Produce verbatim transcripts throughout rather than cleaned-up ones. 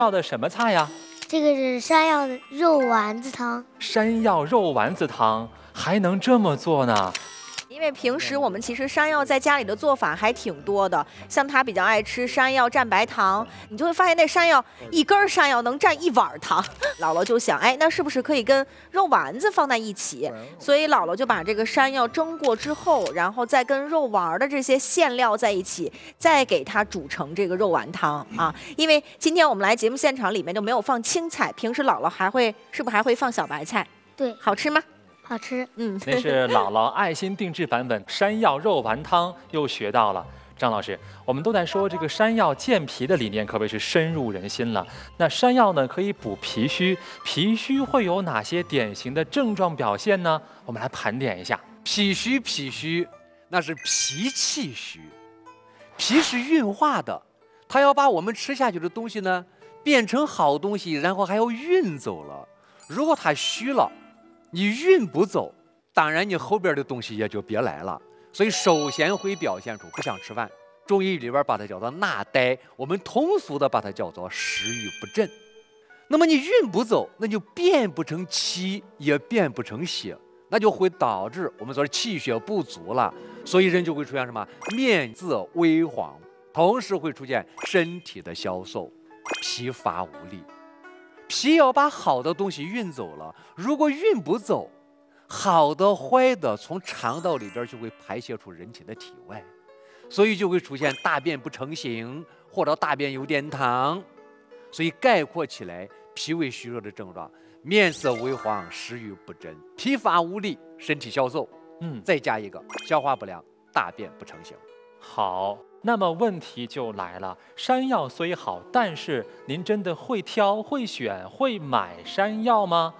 药的什么菜呀？ 这个是山药的肉丸子汤。 山药肉丸子汤还能这么做呢？ 因为平时我们其实山药在家里的做法还挺多的，像他比较爱吃山药蘸白糖，你就会发现那山药一根山药能蘸一碗糖。姥姥就想，哎，那是不是可以跟肉丸子放在一起？所以姥姥就把这个山药蒸过之后，然后再跟肉丸的这些馅料在一起，再给它煮成这个肉丸汤啊。因为今天我们来节目现场里面就没有放青菜，平时姥姥还会是不是还会放小白菜？ 对， 好吃吗？ 好吃， 嗯， 那是姥姥爱心定制版本山药肉丸汤，又学到了。张老师，我们都在说这个山药健脾的理念可谓是深入人心了。那山药呢，可以补脾虚，脾虚会有哪些典型的症状表现呢？我们来盘点一下。 脾虚，脾虚，那是脾气虚，脾是运化的，它要把我们吃下去的东西呢变成好东西，然后还要运走了。如果它虚了， 你运不走，当然你后边的东西也就别来了。所以首先会表现出不想吃饭，中医里边把它叫做纳呆，我们通俗的把它叫做食欲不振。那么你运不走，那就变不成气，也变不成血，那就会导致我们说气血不足了，所以人就会出现什么面色微黄，同时会出现身体的消瘦、疲乏无力。 脾要把好的东西运走了，如果运不走，好的坏的从肠道里边就会排泄出人体的体外，所以就会出现大便不成形或者大便有点溏。所以概括起来，脾胃虚弱的症状：面色微黄、食欲不振、疲乏无力、身体消瘦。 嗯， 再加一个消化不良、大便不成形。 好。 那么问题就来了，山药虽好，但是您真的会挑、会选、会买山药吗？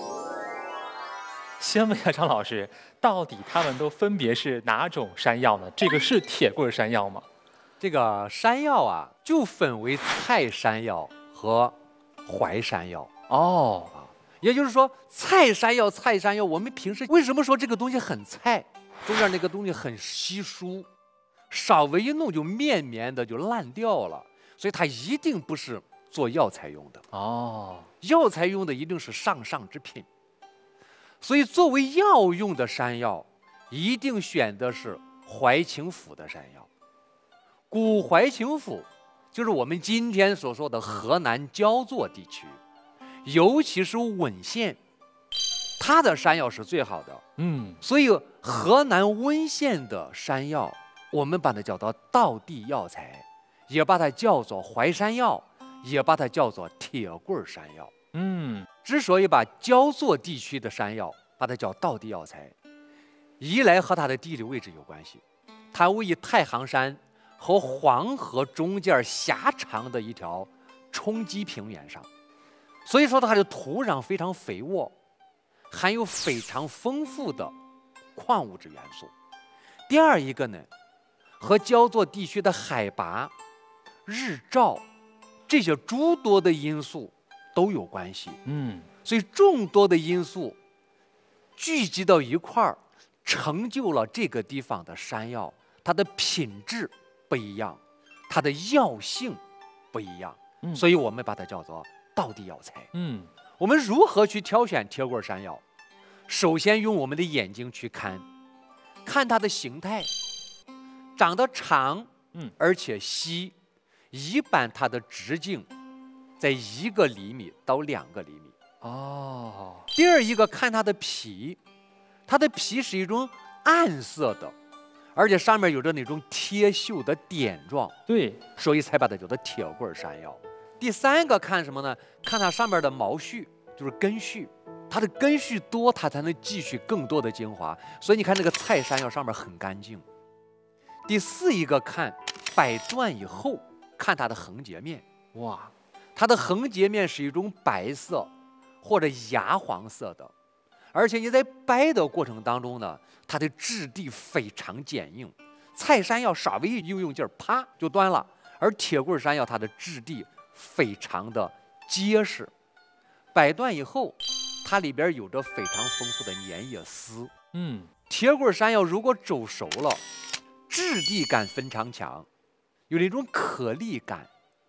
先问一下张老师，到底它们都分别是哪种山药呢？这个是铁棍山药吗？ 这个山药啊，就分为菜山药和淮山药。 哦， 也就是说，菜山药、菜山药，我们平时为什么说这个东西很菜？中间那个东西很稀疏。 稍微一弄就绵绵的就烂掉了，所以它一定不是做药材用的哦。 药材用的一定是上上之品，所以作为药用的山药，一定选的是淮清府的山药。古淮清府就是我们今天所说的河南焦作地区，尤其是温县，它的山药是最好的。 嗯， 所以河南温县的山药。 我们把它叫做道地药材，也把它叫做淮山药，也把它叫做铁棍山药。 嗯， 之所以把焦作地区的山药把它叫道地药材，一来和它的地理位置有关系，它位于太行山和黄河中间狭长的一条冲积平原上，所以说它的土壤非常肥沃，含有非常丰富的矿物质元素。第二一个呢， 和焦作地区的海拔、日照这些诸多的因素都有关系。 嗯， 所以众多的因素聚集到一块儿，成就了这个地方的山药，它的品质不一样，它的药性不一样。 嗯， 所以我们把它叫做道地药材。 嗯， 我们如何去挑选铁棍山药？首先用我们的眼睛去看，看它的形态。 长得长， 嗯， 而且稀，一般它的直径在一个厘米到两个厘米。 哦。 第二一个看它的皮，它的皮是一种暗色的，而且上面有着那种铁锈的点状， 对， 所以才把它叫做铁棍山药。第三个看什么呢？看它上面的毛絮，就是根絮，它的根絮多，它才能汲取更多的精华。所以你看那个菜山药上面很干净。 第四一个看掰断以后，看它的横截面。 哇， 它的横截面是一种白色或者牙黄色的，而且你在掰的过程当中呢，它的质地非常坚硬。菜山药稍微一用劲儿，啪就断了，而铁棍山药它的质地非常的结实。掰断以后，它里边有着非常丰富的粘液丝。 嗯， 铁棍山药如果煮熟了， 质地感非常强，有那种颗粒感，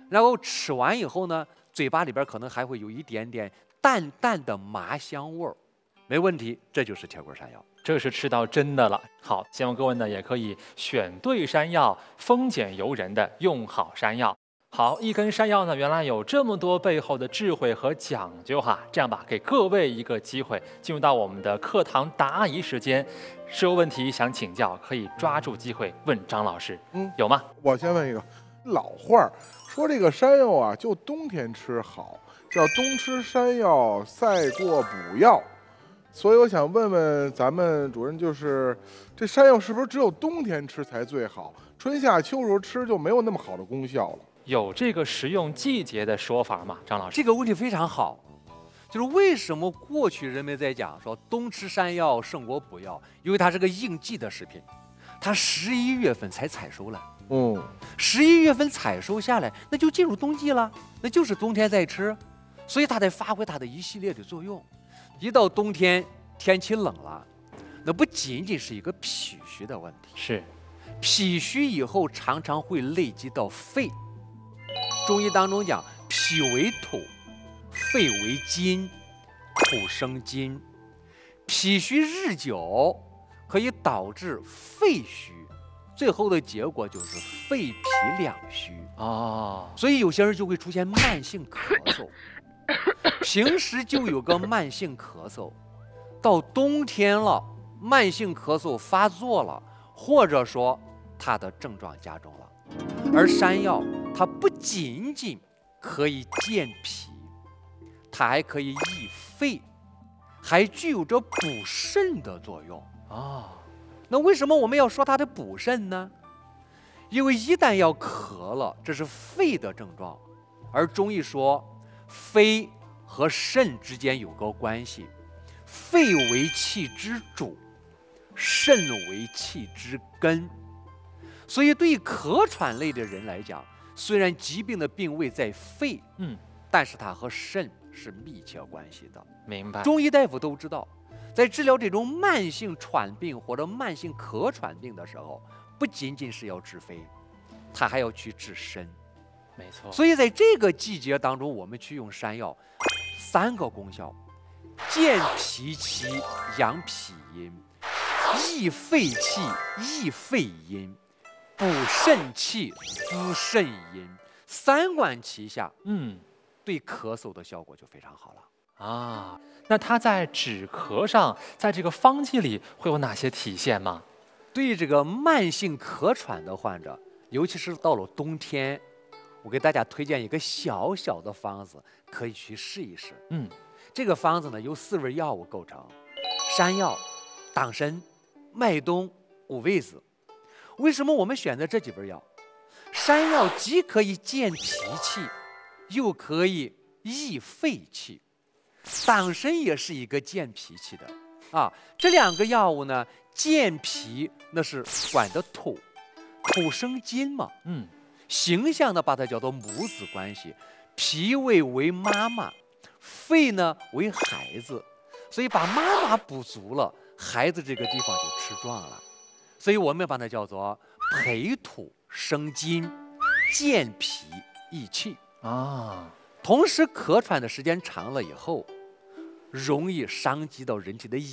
然后吃完以后呢，嘴巴里边可能还会有一点点淡淡的麻香味儿，没问题，这就是铁棍山药。 这是吃到真的了。好，希望各位呢也可以选对山药，丰俭由人的用好山药。好，一根山药呢，原来有这么多背后的智慧和讲究哈。这样吧，给各位一个机会，进入到我们的课堂答疑时间。是有问题想请教，可以抓住机会问张老师。 嗯， 有吗？ 我先问一个，老话儿说这个山药啊，就冬天吃好，叫冬吃山药，赛过补药。所以我想问问咱们主任，就是这山药是不是只有冬天吃才最好？春夏秋时候吃就没有那么好的功效了？ 有这个食用季节的说法吗？张老师， 这个问题非常好，就是为什么过去人们在讲说冬吃山药胜过补药，因为它是个应季的食品，它十一月份才采收了。 嗯， 十一月份采收下来，那就进入冬季了，那就是冬天在吃，所以它得发挥它的一系列的作用。一到冬天，天气冷了，那不仅仅是一个脾虚的问题， 是脾虚以后常常会累积到肺。中医当中讲，脾为土，肺为金，土生金。脾虚日久，可以导致肺虚，最后的结果就是肺脾两虚。 哦， 所以有些人就会出现慢性咳嗽，平时就有个慢性咳嗽，到冬天了，慢性咳嗽发作了，或者说它的症状加重了。而山药它不仅仅可以健脾，它还可以益肺，还具有着补肾的作用。 哦， 那为什么我们要说它的补肾呢？因为一旦要咳了，这是肺的症状，而中医说肺和肾之间有个关系，肺为气之主，肾为气之根。所以对于咳喘类的人来讲，虽然疾病的病位在肺， 嗯， 但是它和肾是密切关系的。 明白。 中医大夫都知道，在治疗这种慢性喘病或者慢性咳喘病的时候，不仅仅是要治肺，他还要去治肾。 没错。 所以在这个季节当中，我们去用山药，三个功效：健脾气、养脾阴；益肺气、益肺阴；补肾气、滋肾阴。三管齐下， 嗯， 对咳嗽的效果就非常好了。 啊，那它在止咳上，在这个方剂里会有哪些体现吗？ 对于这个慢性咳喘的患者，尤其是到了冬天，我给大家推荐一个小小的方子，可以去试一试。 嗯， 这个方子呢由四味药物构成：山药、党参、麦冬、五味子。为什么我们选择这几味药？山药既可以健脾气，又可以益肺气。党参也是一个健脾气的啊。这两个药物呢，健脾那是管的土，土生金嘛， 嗯， 形象的把它叫做母子关系，脾胃为妈妈，肺呢为孩子，所以把妈妈补足了，孩子这个地方就吃壮了，所以我们把它叫做培土生金，健脾益气啊。 同时，咳喘的时间长了以后，容易伤及到人体的